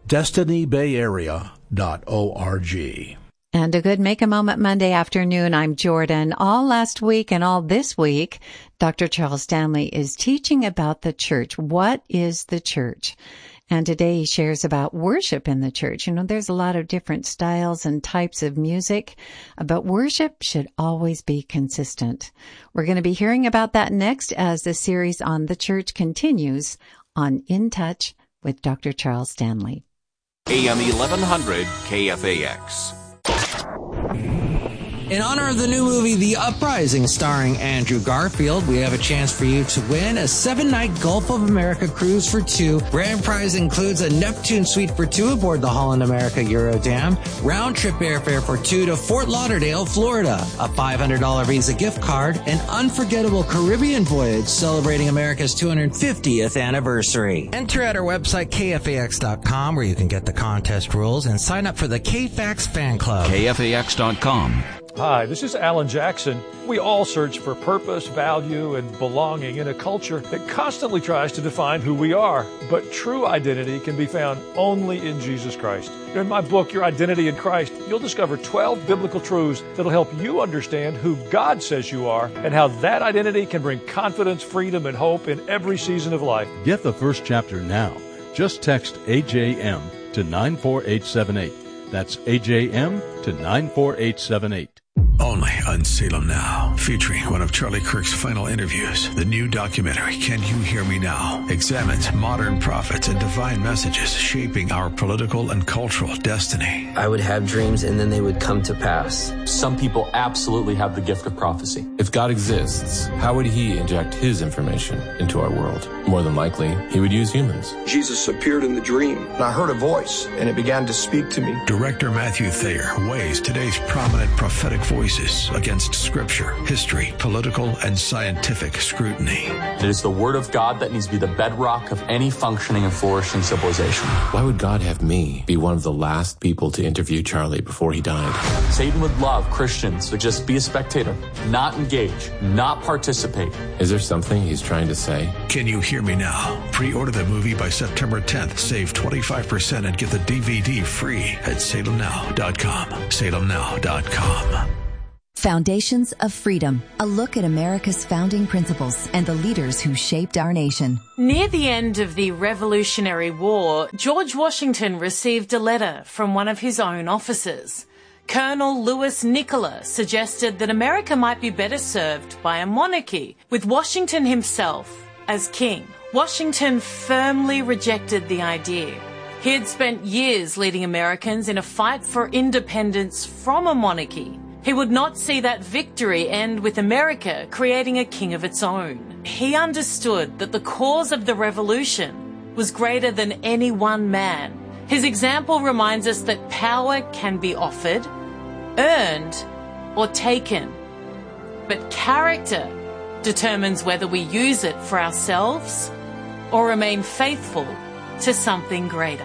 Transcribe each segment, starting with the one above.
destinybayarea.org. And a good Make a Moment Monday afternoon. I'm Jordan. All last week and all this week, Dr. Charles Stanley is teaching about the church. What is the church? And today he shares about worship in the church. You know, there's a lot of different styles and types of music, but worship should always be consistent. We're going to be hearing about that next as the series on the church continues on In Touch with Dr. Charles Stanley. AM 1100 KFAX. In honor of the new movie, The Uprising, starring Andrew Garfield, we have a chance for you to win a 7-night Gulf of America cruise for two. Grand prize includes a Neptune suite for two aboard the Holland America Eurodam, round-trip airfare for two to Fort Lauderdale, Florida, a $500 Visa gift card, an unforgettable Caribbean voyage celebrating America's 250th anniversary. Enter at our website, KFAX.com, where you can get the contest rules and sign up for the KFAX fan club. KFAX.com. Hi, this is Alan Jackson. We all search for purpose, value, and belonging in a culture that constantly tries to define who we are. But true identity can be found only in Jesus Christ. In my book, Your Identity in Christ, you'll discover 12 biblical truths that'll help you understand who God says you are and how that identity can bring confidence, freedom, and hope in every season of life. Get the first chapter now. Just text AJM to 94878. That's AJM to 94878. Only on Salem Now, featuring one of Charlie Kirk's final interviews. The new documentary, Can You Hear Me Now?, examines modern prophets and divine messages shaping our political and cultural destiny. I would have dreams and then they would come to pass. Some people absolutely have the gift of prophecy. If God exists, how would he inject his information into our world? More than likely, he would use humans. Jesus appeared in the dream, and I heard a voice, and it began to speak to me. Director Matthew Thayer weighs today's prominent prophetic voices against scripture, history, political, and scientific scrutiny. It is the word of God that needs to be the bedrock of any functioning and flourishing civilization. Why would God have me be one of the last people to interview Charlie before he died? Satan would love Christians to just be a spectator, not engage, not participate. Is there something he's trying to say? Can You Hear Me Now? Pre-order the movie by September 10th. Save 25% and get the DVD free at salemnow.com. salemnow.com. Foundations of Freedom, a look at America's founding principles and the leaders who shaped our nation. Near the end of the Revolutionary War, George Washington received a letter from one of his own officers. Colonel Louis Nicola suggested that America might be better served by a monarchy, with Washington himself as king. Washington firmly rejected the idea. He had spent years leading Americans in a fight for independence from a monarchy. He would not see that victory end with America creating a king of its own. He understood that the cause of the revolution was greater than any one man. His example reminds us that power can be offered, earned, or taken. But character determines whether we use it for ourselves or remain faithful to something greater.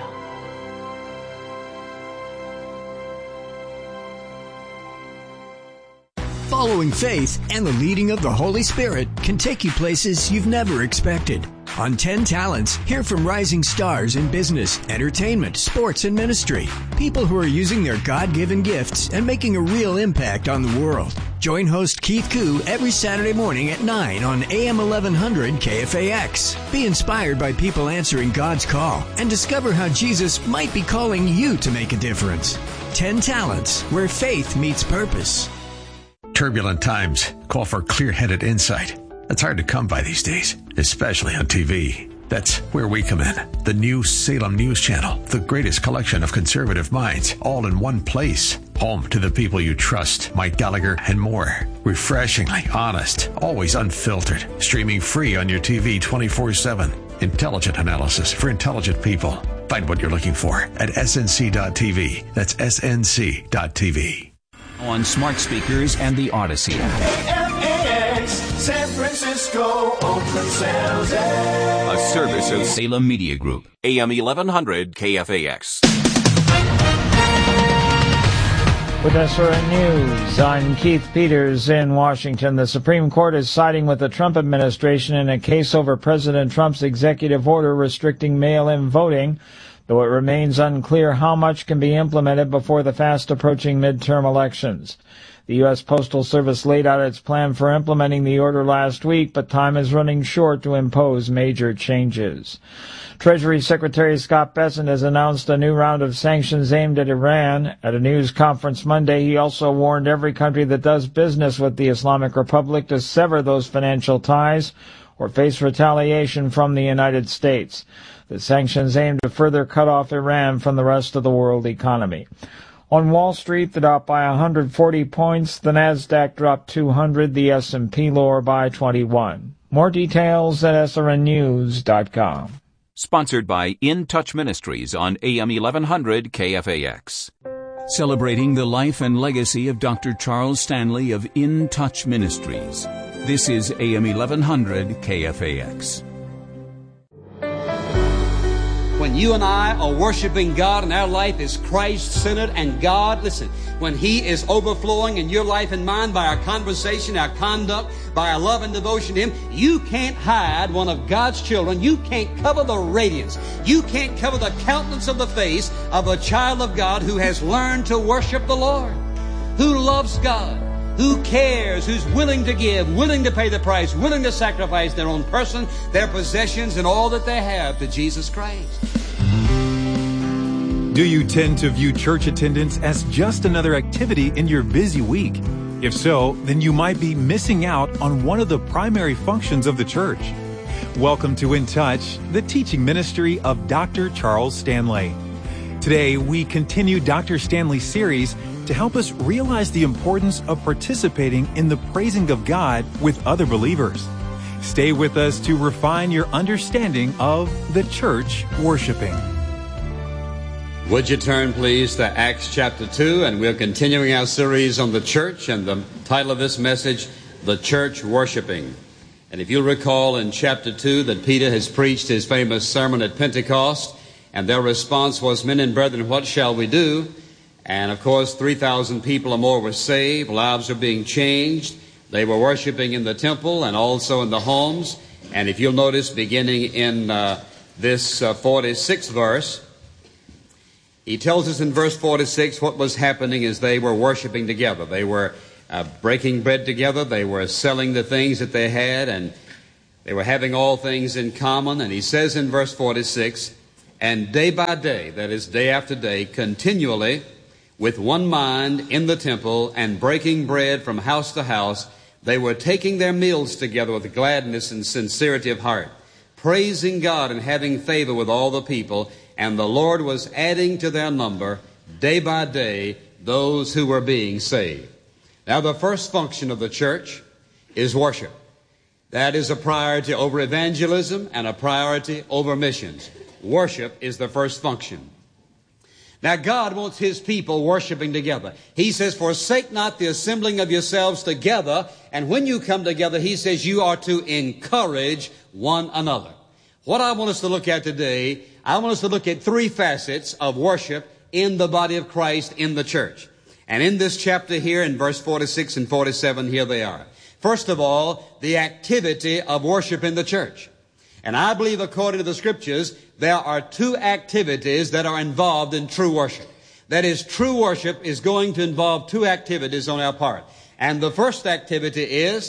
Following faith and the leading of the Holy Spirit can take you places you've never expected. On 10 Talents, hear from rising stars in business, entertainment, sports, and ministry. People who are using their God-given gifts and making a real impact on the world. Join host Keith Koo every Saturday morning at 9 on AM 1100 KFAX. Be inspired by people answering God's call and discover how Jesus might be calling you to make a difference. 10 Talents, where faith meets purpose. Turbulent times call for clear-headed insight. That's hard to come by these days, especially on TV. That's where we come in. The new Salem News Channel, the greatest collection of conservative minds, all in one place. Home to the people you trust, Mike Gallagher and more. Refreshingly honest, always unfiltered. Streaming free on your TV 24/7. Intelligent analysis for intelligent people. Find what you're looking for at snc.tv. That's snc.tv. On smart speakers and the Odyssey. KFAX, San Francisco, Oakland, San Jose. A service of Salem Media Group. AM 1100 KFAX. With SRN News, I'm Keith Peters in Washington. The Supreme Court is siding with the Trump administration in a case over President Trump's executive order restricting mail-in voting. though it remains unclear how much can be implemented before the fast-approaching midterm elections. The U.S. Postal Service laid out its plan for implementing the order last week, but time is running short to impose major changes. Treasury Secretary Scott Bessent has announced a new round of sanctions aimed at Iran. At a news conference Monday, he also warned every country that does business with the Islamic Republic to sever those financial ties or face retaliation from the United States. The sanctions aim to further cut off Iran from the rest of the world economy. On Wall Street, the Dow by 140 points, the Nasdaq dropped 200, the S&P lower by 21. More details at srnnews.com. Sponsored by In Touch Ministries on AM 1100 KFAX. Celebrating the life and legacy of Dr. Charles Stanley of In Touch Ministries. This is AM 1100 KFAX. When you and I are worshiping God and our life is Christ-centered and God, listen, when He is overflowing in your life and mine by our conversation, our conduct, by our love and devotion to Him, you can't hide one of God's children. You can't cover the radiance. You can't cover the countenance of the face of a child of God who has learned to worship the Lord, who loves God, who cares, who's willing to give, willing to pay the price, willing to sacrifice their own person, their possessions, and all that they have to Jesus Christ. Do you tend to view church attendance as just another activity in your busy week? If so, then you might be missing out on one of the primary functions of the church. Welcome to In Touch, the teaching ministry of Dr. Charles Stanley. Today, we continue Dr. Stanley's series to help us realize the importance of participating in the praising of God with other believers. Stay with us to refine your understanding of the church worshiping. Would you turn, please, to Acts chapter 2, and we're continuing our series on the church, and the title of this message, The Church Worshiping. And if you'll recall in chapter 2 that Peter has preached his famous sermon at Pentecost, and their response was, "Men and brethren, what shall we do?" And of course, 3,000 people or more were saved, lives are being changed. They were worshiping in the temple and also in the homes. And if you'll notice, beginning in this 46th verse, he tells us in verse 46 what was happening as they were worshiping together. They were breaking bread together. They were selling the things that they had, and they were having all things in common. And he says in verse 46, "And day by day," that is day after day, "continually with one mind in the temple and breaking bread from house to house, they were taking their meals together with gladness and sincerity of heart, praising God and having favor with all the people. And the Lord was adding to their number day by day those who were being saved." Now, the first function of the church is worship. That is a priority over evangelism and a priority over missions. Worship is the first function. Now, God wants His people worshiping together. He says, "Forsake not the assembling of yourselves together." And when you come together, He says you are to encourage one another. What I want us to look at today, I want us to look at three facets of worship in the body of Christ in the church. And in this chapter here, in verse 46 and 47, here they are. First of all, the activity of worship in the church. And I believe, according to the Scriptures, there are two activities that are involved in true worship. That is, true worship is going to involve two activities on our part. And the first activity is,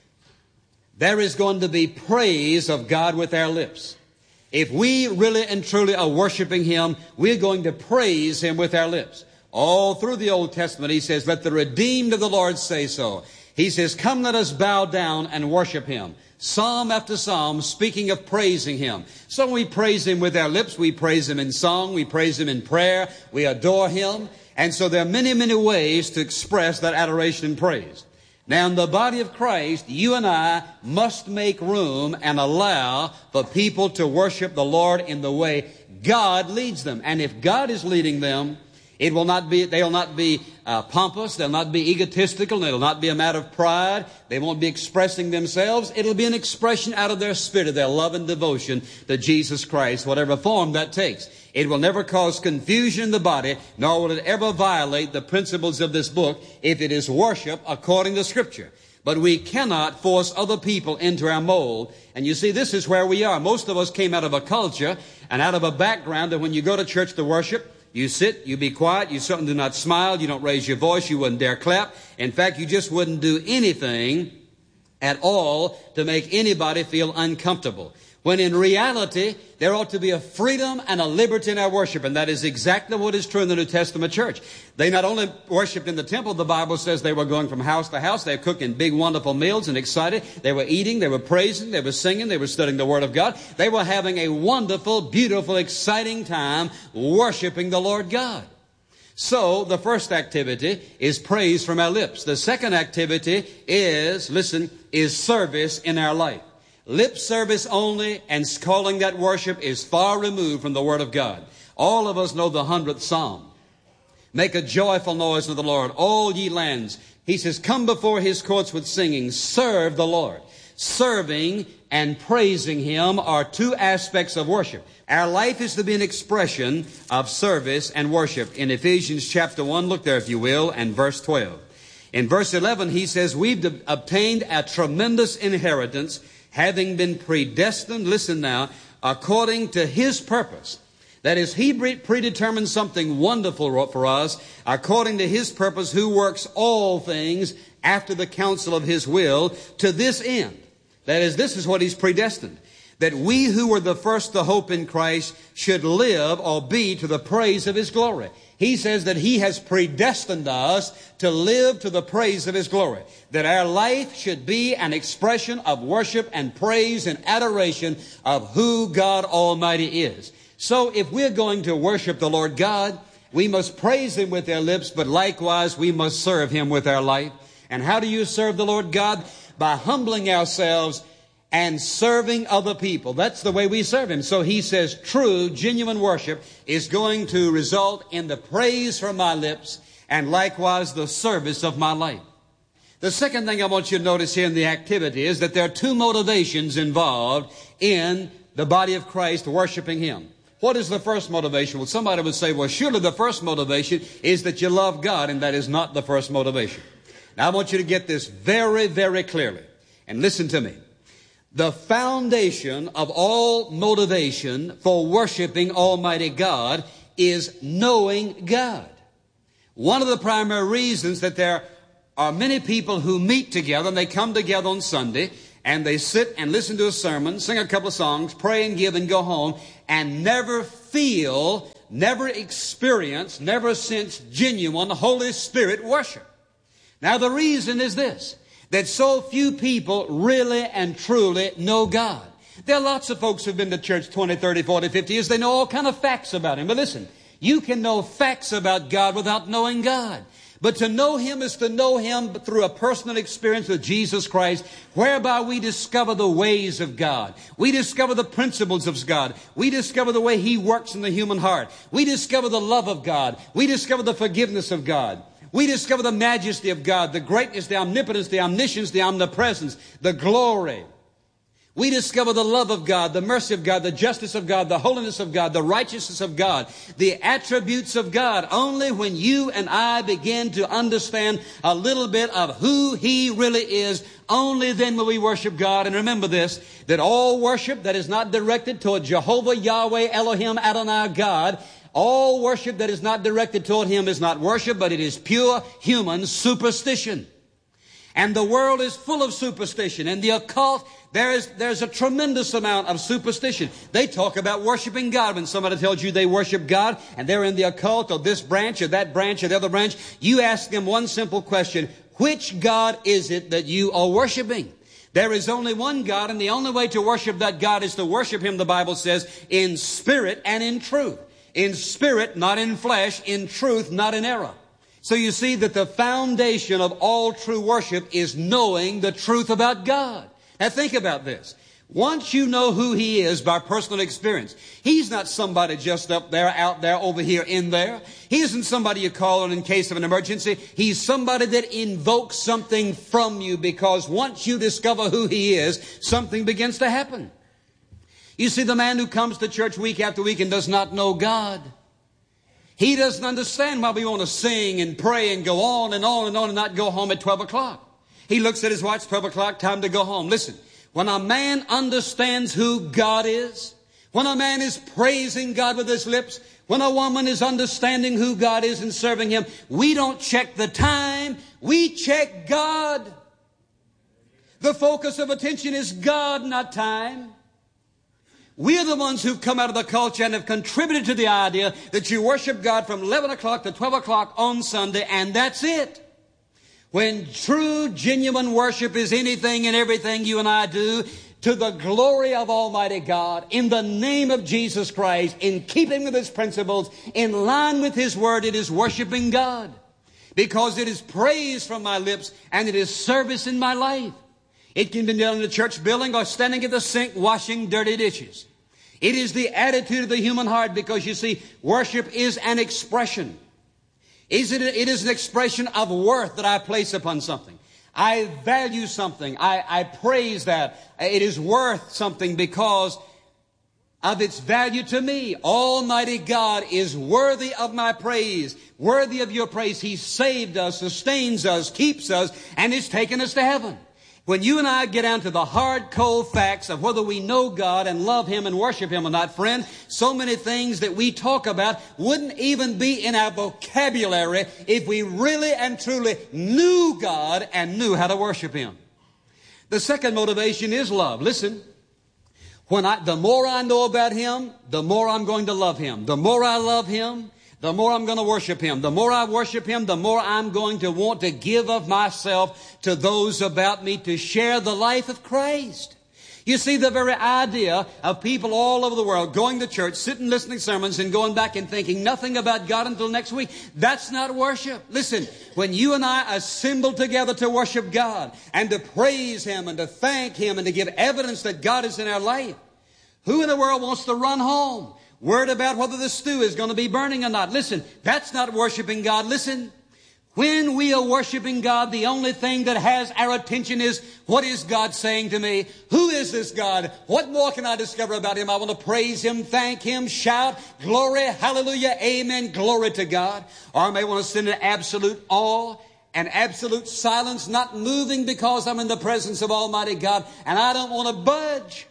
there is going to be praise of God with our lips. If we really and truly are worshiping Him, we're going to praise Him with our lips. All through the Old Testament, He says, "Let the redeemed of the Lord say so." He says, "Come, let us bow down and worship Him." Psalm after psalm speaking of praising Him. So we praise Him with our lips. We praise Him in song. We praise Him in prayer. We adore Him. And so there are many, many ways to express that adoration and praise. Now, in the body of Christ, you and I must make room and allow for people to worship the Lord in the way God leads them. And if God is leading them, they will not be pompous, they'll not be egotistical, it'll not be a matter of pride, they won't be expressing themselves. It'll be an expression out of their spirit, of their love and devotion to Jesus Christ, whatever form that takes. It will never cause confusion in the body, nor will it ever violate the principles of this book if it is worship according to Scripture. but we cannot force other people into our mold. And you see, this is where we are. Most of us came out of a culture and out of a background that when you go to church to worship, you sit, you be quiet, you certainly do not smile, you don't raise your voice, you wouldn't dare clap. In fact, you just wouldn't do anything at all to make anybody feel uncomfortable. When in reality, there ought to be a freedom and a liberty in our worship, and that is exactly what is true in the New Testament church. They not only worshiped in the temple, the Bible says they were going from house to house, they were cooking big, wonderful meals and excited. They were eating, they were praising, they were singing, they were studying the Word of God. They were having a wonderful, beautiful, exciting time worshiping the Lord God. So, the first activity is praise from our lips. The second activity is, listen, is service in our life. Lip service only and calling that worship is far removed from the Word of God. All of us know the 100th Psalm. Make a joyful noise to the Lord, all ye lands. He says, come before His courts with singing, serve the Lord. Serving and praising Him are two aspects of worship. Our life is to be an expression of service and worship. In Ephesians chapter 1, look there if you will, and verse 12. In verse 11, he says, we've obtained a tremendous inheritance, having been predestined, listen now, according to His purpose. That is, He predetermined something wonderful for us, according to His purpose, who works all things after the counsel of His will, to this end. That is, this is what He's predestined. That we who were the first to hope in Christ should live or be to the praise of His glory. He says that He has predestined us to live to the praise of His glory. That our life should be an expression of worship and praise and adoration of who God Almighty is. So if we're going to worship the Lord God, we must praise Him with our lips, but likewise we must serve Him with our life. And how do you serve the Lord God? By humbling ourselves and serving other people. That's the way we serve Him. So He says true, genuine worship is going to result in the praise from my lips and likewise the service of my life. The second thing I want you to notice here in the activity is that there are two motivations involved in the body of Christ worshiping Him. What is the first motivation? Well, somebody would say, well, surely the first motivation is that you love God, and that is not the first motivation. Now, I want you to get this very, very clearly. And listen to me. The foundation of all motivation for worshiping Almighty God is knowing God. One of the primary reasons that there are many people who meet together, and they come together on Sunday, and they sit and listen to a sermon, sing a couple of songs, pray and give and go home, and never feel, never experience, never sense genuine Holy Spirit worship. Now the reason is this, that so few people really and truly know God. There are lots of folks who've been to church 20, 30, 40, 50 years. They know all kind of facts about Him. But listen, you can know facts about God without knowing God. But to know Him is to know Him through a personal experience with Jesus Christ, whereby we discover the ways of God. We discover the principles of God. We discover the way He works in the human heart. We discover the love of God. We discover the forgiveness of God. We discover the majesty of God, the greatness, the omnipotence, the omniscience, the omnipresence, the glory. We discover the love of God, the mercy of God, the justice of God, the holiness of God, the righteousness of God, the attributes of God. Only when you and I begin to understand a little bit of who He really is, only then will we worship God. And remember this, that all worship that is not directed toward Jehovah, Yahweh, Elohim, Adonai, God, all worship that is not directed toward Him is not worship, but it is pure human superstition. And the world is full of superstition. In the occult, there's a tremendous amount of superstition. They talk about worshiping God. When somebody tells you they worship God and they're in the occult or this branch or that branch or the other branch, you ask them one simple question: which God is it that you are worshiping? There is only one God, and the only way to worship that God is to worship Him, the Bible says, in spirit and in truth. In spirit, not in flesh. In truth, not in error. So you see that the foundation of all true worship is knowing the truth about God. Now think about this. Once you know who He is by personal experience, He's not somebody just up there, out there, over here, in there. He isn't somebody you call on in case of an emergency. He's somebody that invokes something from you, because once you discover who He is, something begins to happen. You see, the man who comes to church week after week and does not know God, he doesn't understand why we want to sing and pray and go on and on and on and not go home at 12 o'clock. He looks at his watch, 12 o'clock, time to go home. Listen, when a man understands who God is, when a man is praising God with his lips, when a woman is understanding who God is and serving Him, we don't check the time, we check God. The focus of attention is God, not time. We are the ones who've come out of the culture and have contributed to the idea that you worship God from 11 o'clock to 12 o'clock on Sunday, and that's it. When true, genuine worship is anything and everything you and I do to the glory of Almighty God, in the name of Jesus Christ, in keeping with His principles, in line with His Word, it is worshiping God. Because it is praise from my lips and it is service in my life. It can be done in the church building or standing at the sink washing dirty dishes. It is the attitude of the human heart, because you see, worship is an expression. It is an expression of worth that I place upon something. I value something. I praise that. It is worth something because of its value to me. Almighty God is worthy of my praise, worthy of your praise. He saved us, sustains us, keeps us, and has taken us to heaven. When you and I get down to the hard, cold facts of whether we know God and love Him and worship Him or not, friend, so many things that we talk about wouldn't even be in our vocabulary if we really and truly knew God and knew how to worship Him. The second motivation is love. Listen, the more I know about Him, the more I'm going to love Him. The more I love Him, the more I'm going to worship Him. The more I worship Him, the more I'm going to want to give of myself to those about me to share the life of Christ. You see, the very idea of people all over the world going to church, sitting listening to sermons and going back and thinking nothing about God until next week, that's not worship. Listen, when you and I assemble together to worship God and to praise Him and to thank Him and to give evidence that God is in our life, who in the world wants to run home worried about whether the stew is going to be burning or not? Listen, that's not worshiping God. Listen, when we are worshiping God, the only thing that has our attention is, what is God saying to me? Who is this God? What more can I discover about Him? I want to praise Him, thank Him, shout, glory, hallelujah, amen, glory to God. Or I may want to sit in absolute awe and absolute silence, not moving because I'm in the presence of Almighty God and I don't want to budge.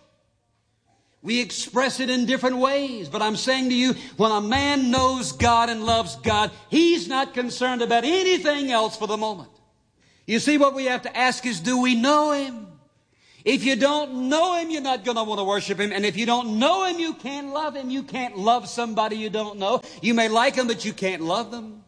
We express it in different ways, but I'm saying to you, when a man knows God and loves God, he's not concerned about anything else for the moment. You see, what we have to ask is, do we know Him? If you don't know Him, you're not going to want to worship Him. And if you don't know Him, you can't love Him. You can't love somebody you don't know. You may like them, but you can't love them.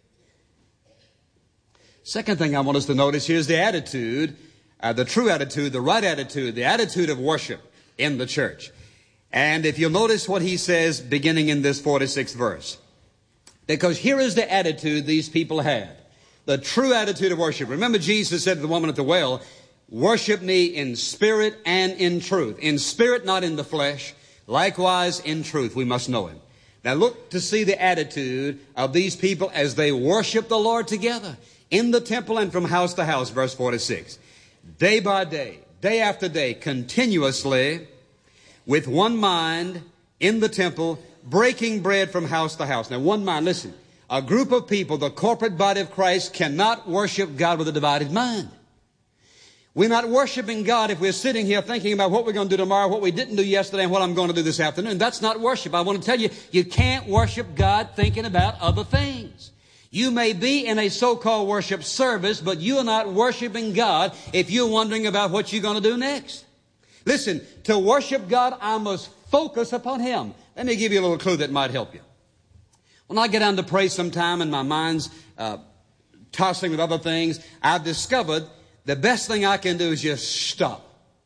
Second thing I want us to notice here is the attitude, the true attitude, the right attitude, the attitude of worship in the church. And if you'll notice what he says beginning in this 46th verse, because here is the attitude these people had, the true attitude of worship. Remember, Jesus said to the woman at the well, worship me in spirit and in truth. In spirit, not in the flesh. Likewise, in truth, we must know Him. Now look to see the attitude of these people as they worship the Lord together in the temple and from house to house, verse 46. Day by day, day after day, continuously, with one mind in the temple, breaking bread from house to house. Now, one mind, listen, a group of people, the corporate body of Christ, cannot worship God with a divided mind. We're not worshiping God if we're sitting here thinking about what we're going to do tomorrow, what we didn't do yesterday, and what I'm going to do this afternoon. That's not worship. I want to tell you, you can't worship God thinking about other things. You may be in a so-called worship service, but you are not worshiping God if you're wondering about what you're going to do next. Listen, to worship God, I must focus upon Him. Let me give you a little clue that might help you. When I get down to pray sometime and my mind's tossing with other things, I've discovered the best thing I can do is just stop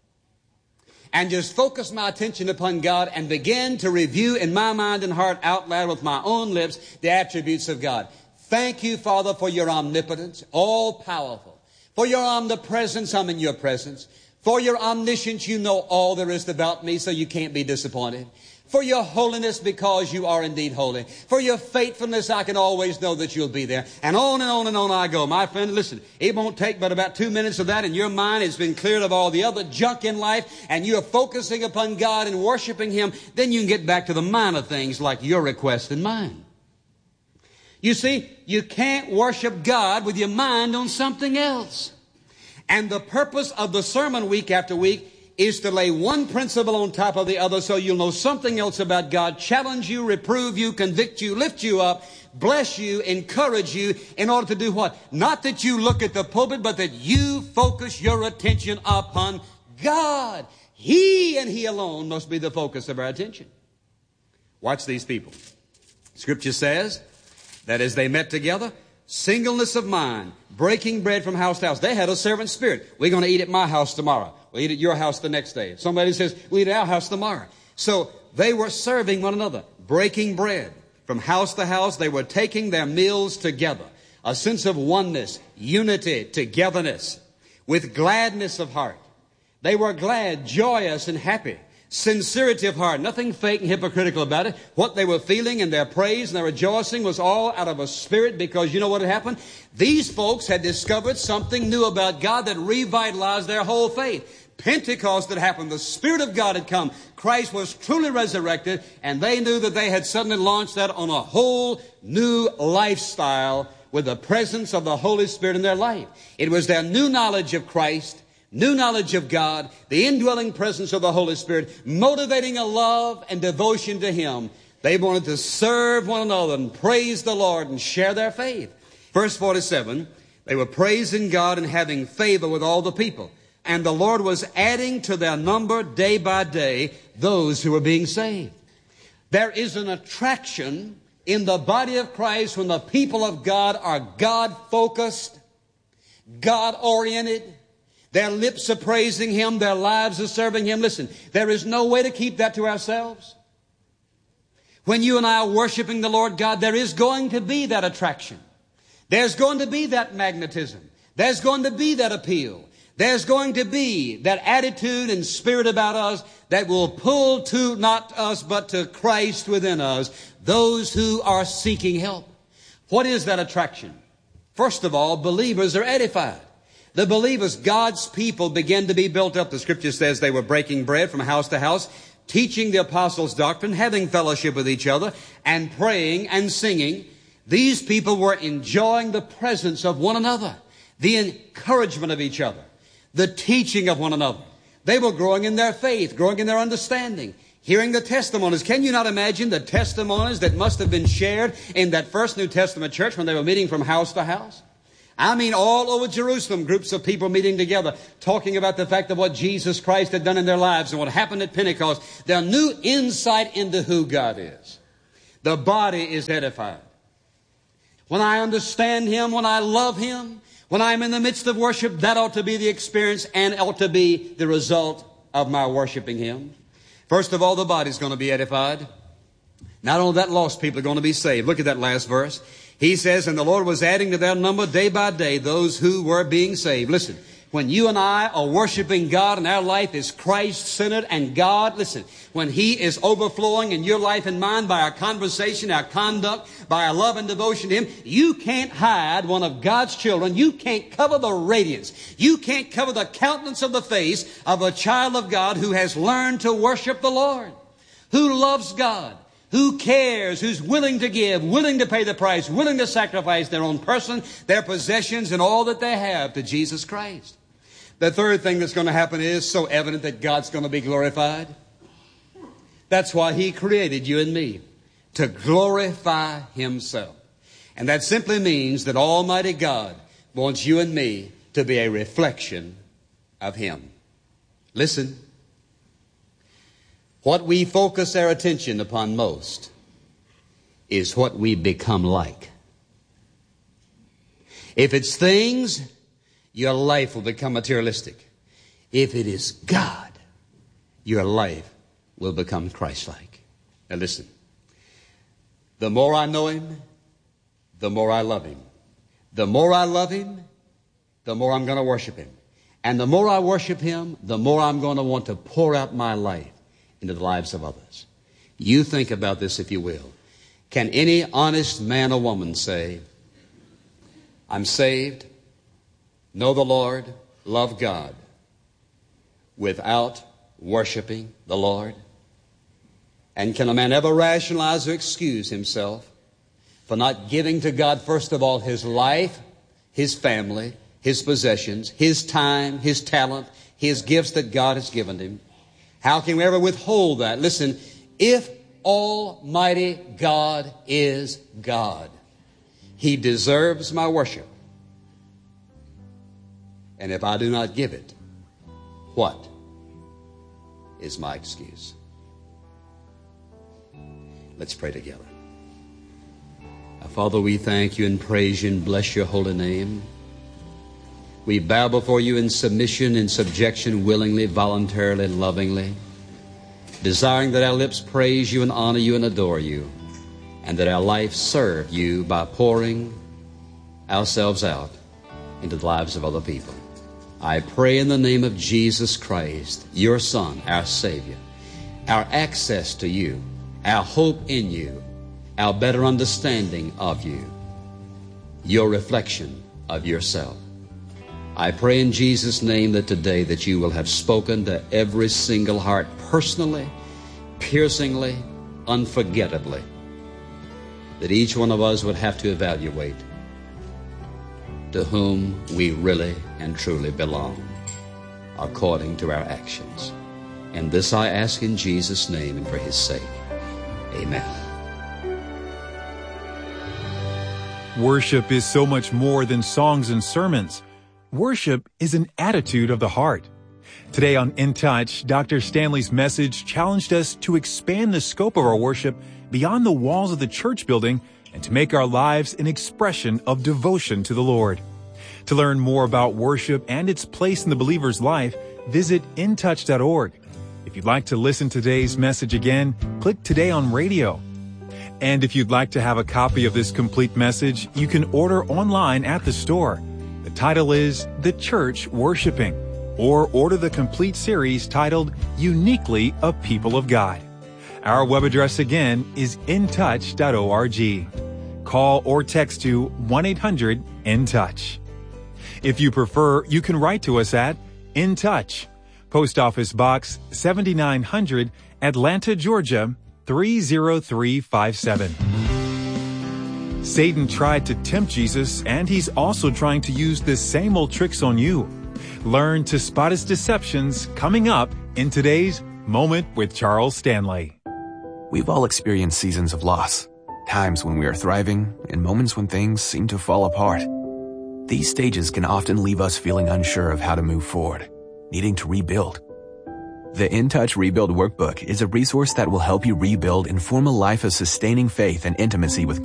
and just focus my attention upon God and begin to review in my mind and heart out loud with my own lips the attributes of God. Thank you, Father, for your omnipotence, all powerful. For your omnipresence, I'm in your presence. For your omniscience, you know all there is about me, so you can't be disappointed. For your holiness, because you are indeed holy. For your faithfulness, I can always know that you'll be there. And on and on and on I go. My friend, listen, it won't take but about 2 minutes of that, and your mind has been cleared of all the other junk in life, and you're focusing upon God and worshiping Him. Then you can get back to the minor things like your request and mine. You see, you can't worship God with your mind on something else. And the purpose of the sermon week after week is to lay one principle on top of the other so you'll know something else about God, challenge you, reprove you, convict you, lift you up, bless you, encourage you, in order to do what? Not that you look at the pulpit, but that you focus your attention upon God. He and He alone must be the focus of our attention. Watch these people. Scripture says that as they met together, singleness of mind, breaking bread from house to house. They had a servant spirit. We're going to eat at my house tomorrow. We'll eat at your house the next day. Somebody says, we'll eat at our house tomorrow. So they were serving one another, breaking bread from house to house. They were taking their meals together. A sense of oneness, unity, togetherness, with gladness of heart. They were glad, joyous, and happy. Sincerity of heart, nothing fake and hypocritical about it. What they were feeling and their praise and their rejoicing was all out of a spirit, because you know what had happened? These folks had discovered something new about God that revitalized their whole faith. Pentecost had happened. The Spirit of God had come. Christ was truly resurrected, and they knew that they had suddenly launched out on a whole new lifestyle with the presence of the Holy Spirit in their life. It was their new knowledge of Christ, new knowledge of God, the indwelling presence of the Holy Spirit, motivating a love and devotion to Him. They wanted to serve one another and praise the Lord and share their faith. Verse 47, they were praising God and having favor with all the people. And the Lord was adding to their number day by day those who were being saved. There is an attraction in the body of Christ when the people of God are God-focused, God-oriented. Their lips are praising Him. Their lives are serving Him. Listen, there is no way to keep that to ourselves. When you and I are worshiping the Lord God, there is going to be that attraction. There's going to be that magnetism. There's going to be that appeal. There's going to be that attitude and spirit about us that will pull to not us but to Christ within us, those who are seeking help. What is that attraction? First of all, believers are edified. The believers, God's people, began to be built up. The Scripture says they were breaking bread from house to house, teaching the apostles' doctrine, having fellowship with each other, and praying and singing. These people were enjoying the presence of one another, the encouragement of each other, the teaching of one another. They were growing in their faith, growing in their understanding, hearing the testimonies. Can you not imagine the testimonies that must have been shared in that first New Testament church when they were meeting from house to house? I mean, all over Jerusalem, groups of people meeting together, talking about the fact of what Jesus Christ had done in their lives and what happened at Pentecost. Their new insight into who God is. The body is edified. When I understand Him, when I love Him, when I'm in the midst of worship, that ought to be the experience and ought to be the result of my worshiping Him. First of all, the body's going to be edified. Not only that, lost people are going to be saved. Look at that last verse. He says, and the Lord was adding to their number day by day those who were being saved. Listen, when you and I are worshiping God and our life is Christ-centered and God, listen, when He is overflowing in your life and mine by our conversation, our conduct, by our love and devotion to Him, you can't hide one of God's children. You can't cover the radiance. You can't cover the countenance of the face of a child of God who has learned to worship the Lord, who loves God, who cares, who's willing to give, willing to pay the price, willing to sacrifice their own person, their possessions, and all that they have to Jesus Christ. The third thing that's going to happen is so evident that God's going to be glorified. That's why He created you and me, to glorify Himself. And that simply means that Almighty God wants you and me to be a reflection of Him. Listen. What we focus our attention upon most is what we become like. If it's things, your life will become materialistic. If it is God, your life will become Christ-like. Now listen, the more I know Him, the more I love Him. The more I love Him, the more I'm going to worship Him. And the more I worship Him, the more I'm going to want to pour out my life into the lives of others. You think about this, if you will. Can any honest man or woman say, I'm saved, know the Lord, love God, without worshiping the Lord? And can a man ever rationalize or excuse himself for not giving to God, first of all, his life, his family, his possessions, his time, his talent, his gifts that God has given him. How can we ever withhold that? Listen, if Almighty God is God, he deserves my worship. And if I do not give it, what is my excuse? Let's pray together. Father, we thank you and praise you and bless your holy name. We bow before you in submission and subjection, willingly, voluntarily, lovingly, desiring that our lips praise you and honor you and adore you, and that our life serve you by pouring ourselves out into the lives of other people. I pray in the name of Jesus Christ, your Son, our Savior, our access to you, our hope in you, our better understanding of you, your reflection of yourself. I pray in Jesus' name that today that you will have spoken to every single heart personally, piercingly, unforgettably, that each one of us would have to evaluate to whom we really and truly belong according to our actions. And this I ask in Jesus' name and for his sake. Amen. Worship is so much more than songs and sermons. Worship is an attitude of the heart. Today on In Touch, Dr. Stanley's message challenged us to expand the scope of our worship beyond the walls of the church building and to make our lives an expression of devotion to the Lord. To learn more about worship and its place in the believer's life, visit intouch.org. If you'd like to listen to today's message again, click Today on Radio. And if you'd like to have a copy of this complete message, you can order online at the store. The title is The Church Worshiping, or order the complete series titled Uniquely a People of God. Our web address again is intouch.org. Call or text to 1-800-IN-TOUCH. If you prefer, you can write to us at In Touch, Post Office Box 7900, Atlanta, Georgia 30357. Satan tried to tempt Jesus, and he's also trying to use the same old tricks on you. Learn to spot his deceptions coming up in today's Moment with Charles Stanley. We've all experienced seasons of loss, times when we are thriving, and moments when things seem to fall apart. These stages can often leave us feeling unsure of how to move forward, needing to rebuild. The In Touch Rebuild Workbook is a resource that will help you rebuild and form a life of sustaining faith and intimacy with